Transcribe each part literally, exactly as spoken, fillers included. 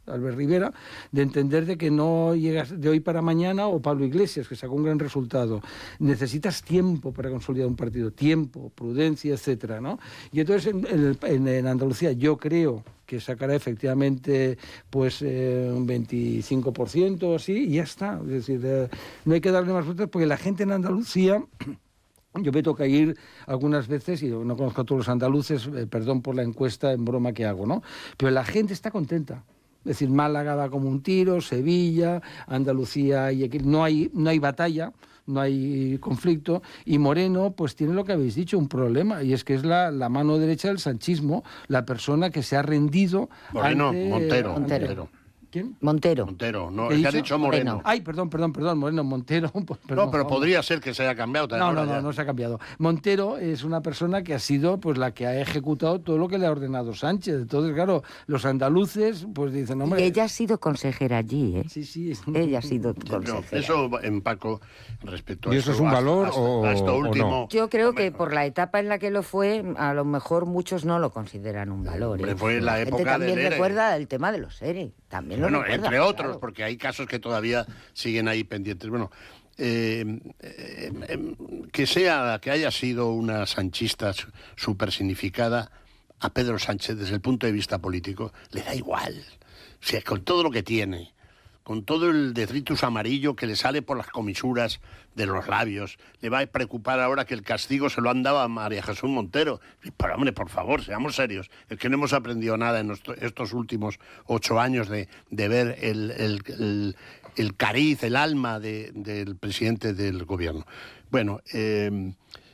Albert Rivera, de entender de que no llegas de hoy para mañana, o Pablo Iglesias, que sacó un gran resultado. Necesitas tiempo para consolidar un partido, tiempo, prudencia, etcétera, ¿no? Y entonces en, en, en, en Andalucía yo creo que sacará efectivamente pues eh, un veinticinco por ciento o así, y ya está. Es decir, eh, no hay que darle más vueltas, porque la gente en Andalucía... Yo me toca ir algunas veces, y no conozco a todos los andaluces, eh, perdón por la encuesta en broma que hago, ¿no? Pero la gente está contenta. Es decir, Málaga va como un tiro, Sevilla, Andalucía, y no hay, no hay batalla, no hay conflicto, y Moreno pues tiene lo que habéis dicho, un problema, y es que es la, la mano derecha del sanchismo, la persona que se ha rendido Moreno, ante... Montero, ante, Montero. ¿Quién? Montero. Montero, no, el que ha dicho Moreno. Ay, perdón, perdón, perdón, Moreno, Montero. Pues, perdón, no, pero vamos. podría ser que se haya cambiado. No, no, no, no se ha cambiado. Montero es una persona que ha sido pues la que ha ejecutado todo lo que le ha ordenado Sánchez. Entonces, claro, los andaluces pues dicen, hombre... Y ella ha sido consejera allí, ¿eh? Sí, sí. Ella ha sido consejera. No, eso en Paco, respecto a ¿Y eso eso, es un hasta, valor hasta, o, hasta o último, no? Yo creo hombre, que por la etapa en la que lo fue, a lo mejor muchos no lo consideran un valor. Hombre, ¿eh? fue la La gente época también del E R E. recuerda el tema de los E R E. También lo bueno, recuerda, entre otros, claro. porque hay casos que todavía siguen ahí pendientes. Bueno, eh, eh, eh, que sea, que haya sido una sanchista súper significada, a Pedro Sánchez, desde el punto de vista político, le da igual. O sea, con todo lo que tiene, con todo el detritus amarillo que le sale por las comisuras de los labios, le va a preocupar ahora que el castigo se lo han dado a María Jesús Montero. Pero hombre, por favor, seamos serios. Es que no hemos aprendido nada en nuestro, estos últimos ocho años de, de ver el, el, el, el cariz, el alma de, del presidente del gobierno. Bueno, eh,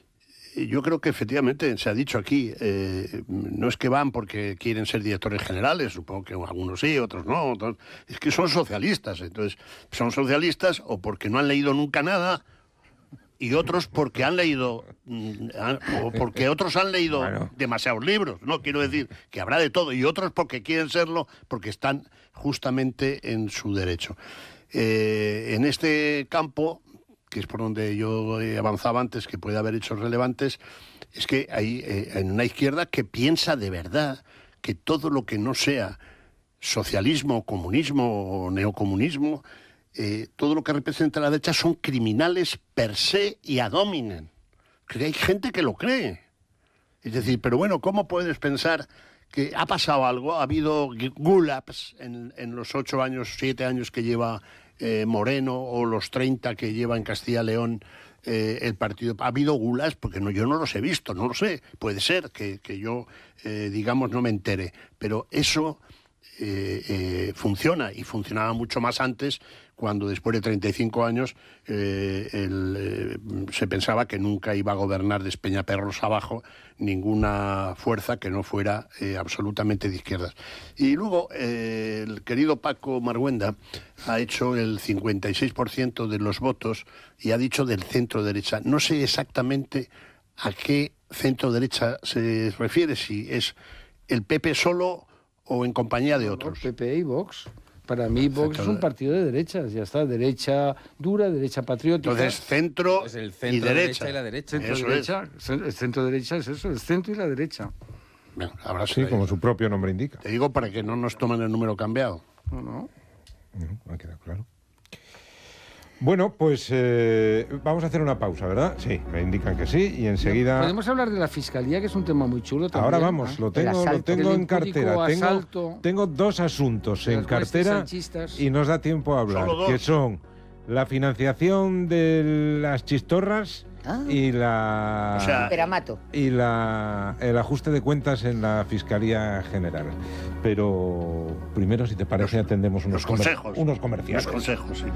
yo creo que efectivamente se ha dicho aquí, eh, no es que van porque quieren ser directores generales, supongo que algunos sí, otros no, otros, es que son socialistas, entonces son socialistas o porque no han leído nunca nada, y otros porque han leído, o porque otros han leído bueno. demasiados libros, no quiero decir que habrá de todo, y otros porque quieren serlo, porque están justamente en su derecho. Eh, en este campo, que es por donde yo avanzaba antes, que puede haber hechos relevantes, es que hay eh, en una izquierda que piensa de verdad que todo lo que no sea socialismo, comunismo o neocomunismo, eh, todo lo que representa la derecha son criminales per se y ad hominem. Que hay gente que lo cree. Es decir, pero bueno, ¿cómo puedes pensar que ha pasado algo? Ha habido gulags en, en los ocho años, siete años que lleva Eh, Moreno, o los treinta que lleva en Castilla y León eh, el partido. ¿Ha habido gulags? Porque no, yo no los he visto, no lo sé. Puede ser que, que yo, eh, digamos, no me entere. Pero eso eh, eh, funciona, y funcionaba mucho más antes, cuando después de treinta y cinco años eh, el, eh, se pensaba que nunca iba a gobernar Despeñaperros abajo ninguna fuerza que no fuera eh, absolutamente de izquierdas. Y luego eh, el querido Paco Marguenda ha hecho el cincuenta y seis por ciento de los votos y ha dicho del centro-derecha. No sé exactamente a qué centro-derecha se refiere, si es el P P solo o en compañía de otros. P P y Vox. Para mí Vox es un partido de derechas, ya está, derecha dura, derecha patriótica. Entonces, centro, pues el centro y derecha. derecha y la derecha. Centro Eso derecha, es. El centro derecha es eso, el centro y la derecha. Bueno, habrá Sí, como su propio nombre indica. Te digo para que no nos tomen el número cambiado. No, no. No, ha quedado claro. Bueno, pues eh, vamos a hacer una pausa, ¿verdad? Sí, me indican que sí, y enseguida... Podemos hablar de la Fiscalía, que es un tema muy chulo también. Ahora vamos, lo tengo, lo tengo en cartera. Tengo, tengo dos asuntos en cartera y nos da tiempo a hablar, que son la financiación de las chistorras ah. y la... O sea, Peramato. Y la, el ajuste de cuentas en la Fiscalía General. Pero primero, si te parece, los, atendemos unos, los consejos, comer, unos comerciales. Los consejos, sí.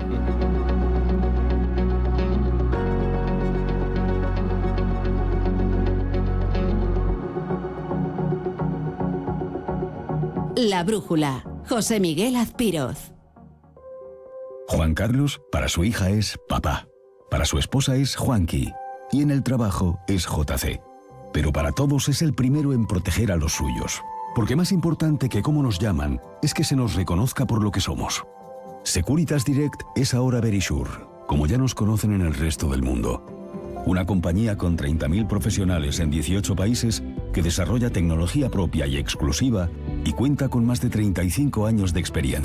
La Brújula, José Miguel Azpiroz. Juan Carlos, para su hija es papá. Para su esposa es Juanqui. Y en el trabajo es J C. Pero para todos es el primero en proteger a los suyos. Porque más importante que cómo nos llaman es que se nos reconozca por lo que somos. Securitas Direct es ahora Verisure, como ya nos conocen en el resto del mundo. Una compañía con treinta mil profesionales en dieciocho países que desarrolla tecnología propia y exclusiva y cuenta con más de treinta y cinco años de experiencia.